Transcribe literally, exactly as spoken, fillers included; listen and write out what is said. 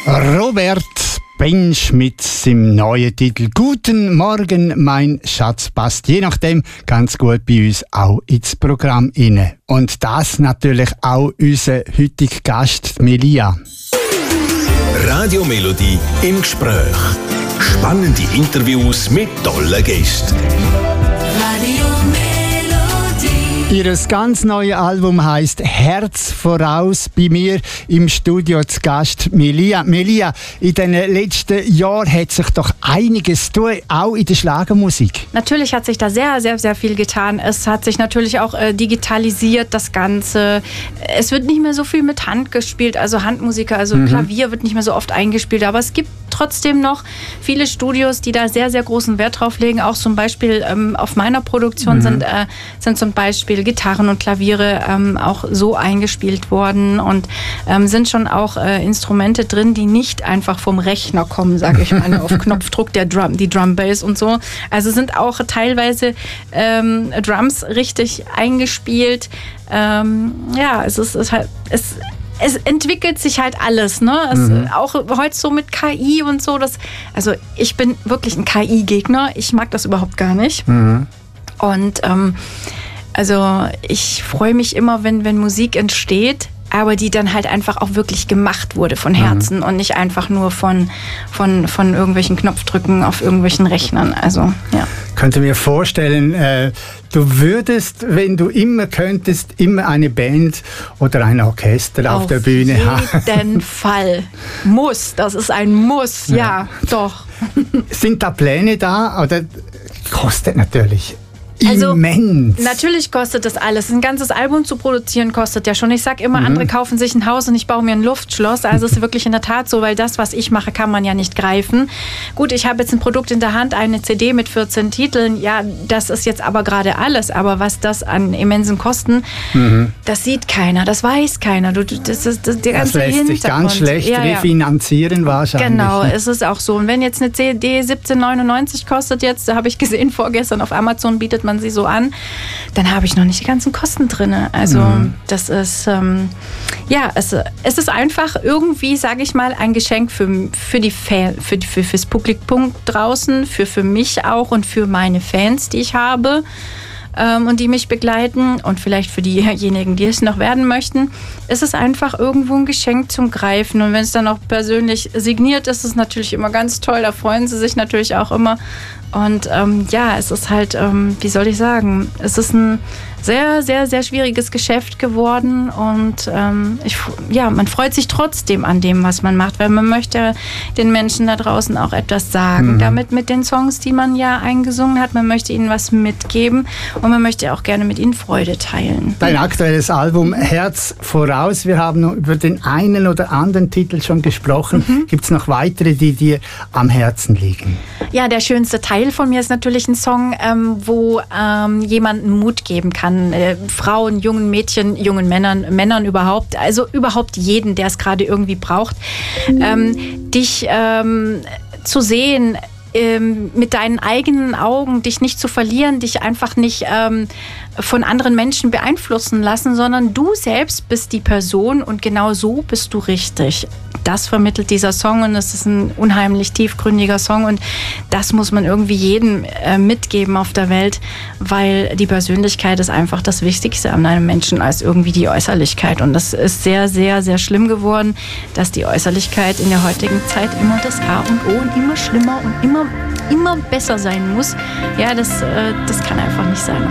Robert Bench mit seinem neuen Titel «Guten Morgen, mein Schatz» passt je nachdem ganz gut bei uns auch ins Programm inne. Und das natürlich auch unser heutiger Gast Melia. Radio Melodie im Gespräch. Spannende Interviews mit tollen Gästen. Radio Melodie. Ihr ganz neues Album heisst «Herz voraus». Bei mir im Studio zu Gast Melia. Melia, in den letzten Jahren hat sich doch einiges getan, auch in der Schlagermusik. Natürlich hat sich da sehr, sehr, sehr viel getan. Es hat sich natürlich auch äh, digitalisiert, das Ganze. Es wird nicht mehr so viel mit Hand gespielt, also Handmusiker, also mhm. Klavier wird nicht mehr so oft eingespielt. Aber es gibt trotzdem noch viele Studios, die da sehr, sehr großen Wert drauf legen. Auch zum Beispiel ähm, auf meiner Produktion mhm. sind, äh, sind zum Beispiel Gitarren und Klaviere ähm, auch so eingespielt worden und ähm, sind schon auch äh, Instrumente drin, die nicht einfach vom Rechner kommen, sage ich mal, auf Knopfdruck, der Drum, die Drum Bass und so. Also sind auch teilweise ähm, Drums richtig eingespielt. Ähm, ja, es ist, es halt, es Es entwickelt sich halt alles, ne? Es, mhm. Auch heute so mit K I und so. Das, also ich bin wirklich ein K I-Gegner. Ich mag das überhaupt gar nicht. Mhm. Und ähm, also ich freue mich immer, wenn, wenn Musik entsteht, aber die dann halt einfach auch wirklich gemacht wurde von Herzen mhm. und nicht einfach nur von, von, von irgendwelchen Knopfdrücken auf irgendwelchen Rechnern. Also, ja. Ich könnte mir vorstellen, äh, du würdest, wenn du immer könntest, immer eine Band oder ein Orchester auf, auf der Bühne haben. Auf jeden Fall. Muss. Das ist ein Muss. Ja, ja doch. Sind da Pläne da? Oder kostet natürlich Also, immens. Natürlich kostet das alles. Ein ganzes Album zu produzieren kostet ja schon. Ich sag immer, mhm. andere kaufen sich ein Haus und ich baue mir ein Luftschloss. Also es ist wirklich in der Tat so, weil das, was ich mache, kann man ja nicht greifen. Gut, ich habe jetzt ein Produkt in der Hand, eine C D mit vierzehn Titeln. Ja, das ist jetzt aber gerade alles. Aber was das an immensen Kosten, mhm. das sieht keiner, das weiß keiner. Du, das ist das, der ganze das lässt sich ganz schlecht ja, ja. refinanzieren wahrscheinlich. Genau, es ist auch so. Und wenn jetzt eine C D siebzehn neunundneunzig kostet jetzt, da habe ich gesehen vorgestern auf Amazon bietet man sie so an, dann habe ich noch nicht die ganzen Kosten drin. Also mhm. das ist, ähm, ja, es, es ist einfach irgendwie, sage ich mal, ein Geschenk für, für die Fan, für, für, fürs Publikum draußen, für, für mich auch und für meine Fans, die ich habe ähm, und die mich begleiten und vielleicht für diejenigen, die es noch werden möchten. Es ist einfach irgendwo ein Geschenk zum Greifen und wenn es dann auch persönlich signiert ist, ist es natürlich immer ganz toll, da freuen sie sich natürlich auch immer. Und ähm, ja, es ist halt, ähm, wie soll ich sagen, es ist ein sehr, sehr, sehr schwieriges Geschäft geworden und ähm, ich, ja, man freut sich trotzdem an dem, was man macht, weil man möchte den Menschen da draußen auch etwas sagen, mhm. damit mit den Songs, die man ja eingesungen hat, man möchte ihnen was mitgeben und man möchte auch gerne mit ihnen Freude teilen. Dein aktuelles Album «Herz voraus», wir haben noch über den einen oder anderen Titel schon gesprochen. Mhm. Gibt es noch weitere, die dir am Herzen liegen? Ja, der schönste Teil von mir ist natürlich ein Song, ähm, wo ähm, jemanden Mut geben kann. Äh, Frauen, jungen Mädchen, jungen Männern, Männern überhaupt, also überhaupt jeden, der es gerade irgendwie braucht, ähm, dich ähm, zu sehen, ähm, mit deinen eigenen Augen, dich nicht zu verlieren, dich einfach nicht ähm, von anderen Menschen beeinflussen lassen, sondern du selbst bist die Person und genau so bist du richtig. Das vermittelt dieser Song und es ist ein unheimlich tiefgründiger Song und das muss man irgendwie jedem äh, mitgeben auf der Welt, weil die Persönlichkeit ist einfach das Wichtigste an einem Menschen als irgendwie die Äußerlichkeit und das ist sehr, sehr, sehr schlimm geworden, dass die Äußerlichkeit in der heutigen Zeit immer das A und O und immer schlimmer und immer, immer besser sein muss. Ja, das, äh, das kann einfach nicht sein.